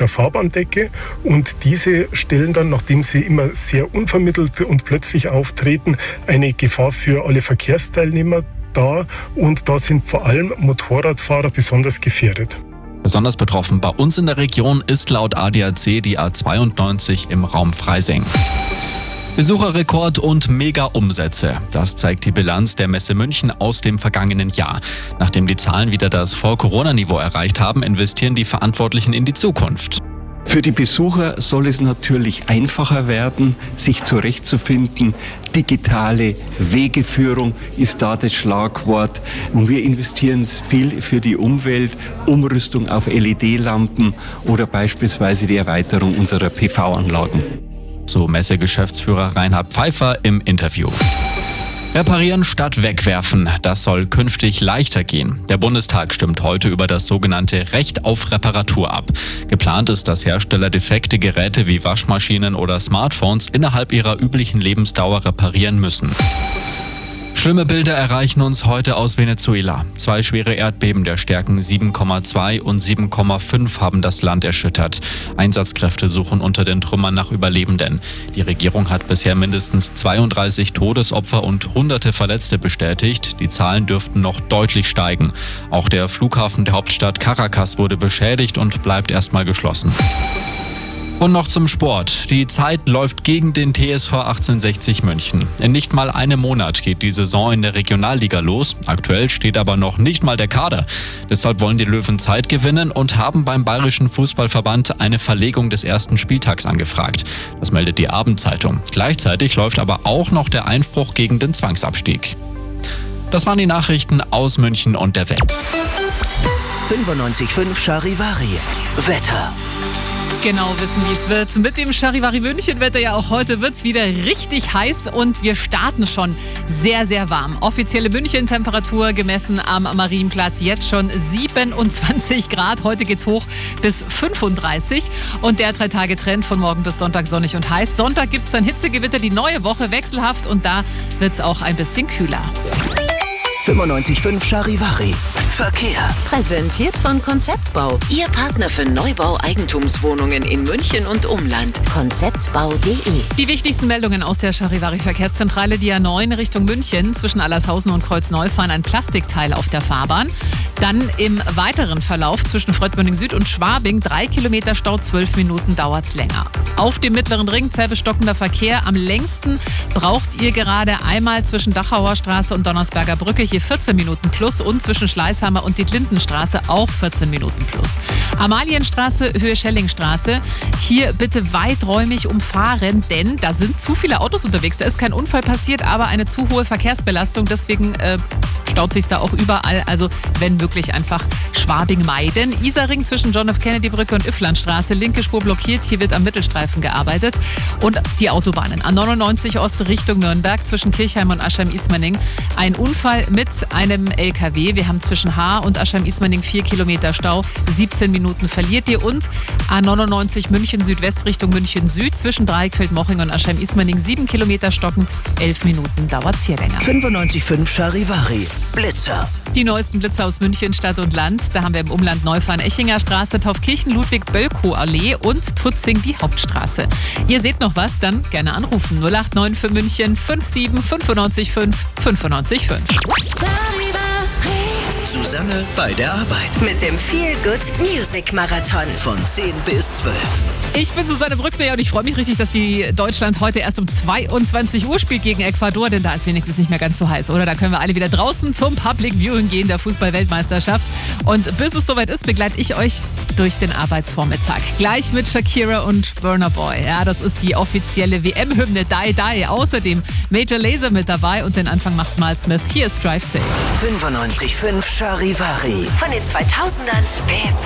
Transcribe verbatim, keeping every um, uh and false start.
der Fahrbahndecke und diese stellen dann, nachdem sie immer sehr unvermittelt und plötzlich auftreten, eine Gefahr für alle Verkehrsteilnehmer dar und da sind vor allem Motorradfahrer besonders gefährdet. Besonders betroffen bei uns in der Region ist laut A D A C die A zweiundneunzig im Raum Freising. Besucherrekord und Mega-Umsätze. Das zeigt die Bilanz der Messe München aus dem vergangenen Jahr. Nachdem die Zahlen wieder das Vor-Corona-Niveau erreicht haben, investieren die Verantwortlichen in die Zukunft. Für die Besucher soll es natürlich einfacher werden, sich zurechtzufinden. Digitale Wegeführung ist da das Schlagwort. Und wir investieren viel für die Umwelt, Umrüstung auf L E D-Lampen oder beispielsweise die Erweiterung unserer P V-Anlagen. So Messegeschäftsführer Reinhard Pfeiffer im Interview. Reparieren statt wegwerfen, das soll künftig leichter gehen. Der Bundestag stimmt heute über das sogenannte Recht auf Reparatur ab. Geplant ist, dass Hersteller defekte Geräte wie Waschmaschinen oder Smartphones innerhalb ihrer üblichen Lebensdauer reparieren müssen. Schlimme Bilder erreichen uns heute aus Venezuela. Zwei schwere Erdbeben der Stärken sieben Komma zwei und sieben Komma fünf haben das Land erschüttert. Einsatzkräfte suchen unter den Trümmern nach Überlebenden. Die Regierung hat bisher mindestens zweiunddreißig Todesopfer und hunderte Verletzte bestätigt. Die Zahlen dürften noch deutlich steigen. Auch der Flughafen der Hauptstadt Caracas wurde beschädigt und bleibt erstmal geschlossen. Und noch zum Sport. Die Zeit läuft gegen den T S V achtzehnhundertsechzig München. In nicht mal einem Monat geht die Saison in der Regionalliga los. Aktuell steht aber noch nicht mal der Kader. Deshalb wollen die Löwen Zeit gewinnen und haben beim Bayerischen Fußballverband eine Verlegung des ersten Spieltags angefragt. Das meldet die Abendzeitung. Gleichzeitig läuft aber auch noch der Einspruch gegen den Zwangsabstieg. Das waren die Nachrichten aus München und der Welt. fünfundneunzig Komma fünf Charivari. Wetter. Genau wissen, wie es wird. Mit dem Charivari München-Wetter ja auch heute wird es wieder richtig heiß und wir starten schon sehr, sehr warm. Offizielle München-Temperatur gemessen am Marienplatz jetzt schon siebenundzwanzig Grad. Heute geht's hoch bis fünfunddreißig und der Drei-Tage-Trend von morgen bis Sonntag sonnig und heiß. Sonntag gibt's dann Hitzegewitter, die neue Woche wechselhaft und da wird's auch ein bisschen kühler. fünfundneunzig Komma fünf Charivari. Verkehr. Präsentiert von Konzeptbau. Ihr Partner für Neubau-Eigentumswohnungen in München und Umland. konzeptbau punkt de. Die wichtigsten Meldungen aus der Charivari-Verkehrszentrale. Die A neun Richtung München zwischen Allershausen und Kreuzneu fahren ein Plastikteil auf der Fahrbahn. Dann im weiteren Verlauf zwischen Fröttmünning Süd und Schwabing drei Kilometer Stau, zwölf Minuten dauert's länger. Auf dem mittleren Ring zäh stockender Verkehr. Am längsten braucht ihr gerade einmal zwischen Dachauer Straße und Donnersberger Brücke, hier vierzehn Minuten plus und zwischen Schleißhammer und die Lindenstraße auch vierzehn Minuten plus. Amalienstraße, Höhe Schellingstraße, hier bitte weiträumig umfahren, denn da sind zu viele Autos unterwegs. Da ist kein Unfall passiert, aber eine zu hohe Verkehrsbelastung, deswegen äh, staut sich da auch überall. Also wenn wirklich einfach Schwabing meiden. Isarring zwischen John F. Kennedy Brücke und Ifflandstraße, linke Spur blockiert, hier wird am Mittelstreifen gearbeitet. Und die Autobahnen A neunundneunzig Ost Richtung Nürnberg zwischen Kirchheim und Aschheim-Ismaning. Ein Unfall mit einem L K W. Wir haben zwischen Haar und Aschheim-Ismaning vier Kilometer Stau, siebzehn Minuten verliert ihr. Und A neunundneunzig München Südwest Richtung München Süd zwischen Dreieckfeld-Moching und Aschheim-Ismaning sieben Kilometer stockend, elf Minuten dauert's hier länger. fünfundneunzig Komma fünf Charivari. Blitzer. Die neuesten Blitzer aus München, Stadt und Land. Da haben wir im Umland Neufahren-Echinger Straße, Taufkirchen, Ludwig-Bölkow-Allee und Tutzing die Hauptstraße. Ihr seht noch was? Dann gerne anrufen. null acht neun für München fünf sieben fünfundneunzig fünf fünfundneunzig fünf. Susanne bei der Arbeit. Mit dem Feel Good Music Marathon. Von zehn bis zwölf. Ich bin Susanne Brückner und ich freue mich richtig, dass die Deutschland heute erst um zweiundzwanzig Uhr spielt gegen Ecuador, denn da ist wenigstens nicht mehr ganz so heiß, oder? Da können wir alle wieder draußen zum Public Viewing gehen, der Fußball-Weltmeisterschaft. Und bis es soweit ist, begleite ich euch durch den Arbeitsvormittag. Gleich mit Shakira und Burna Boy. Ja, das ist die offizielle W M-Hymne Die Die. Außerdem Major Lazer mit dabei und den Anfang macht Miles Smith. Hier ist Drive Safe. fünfundneunzig Komma fünf Charivari. Von den zweitausendern bis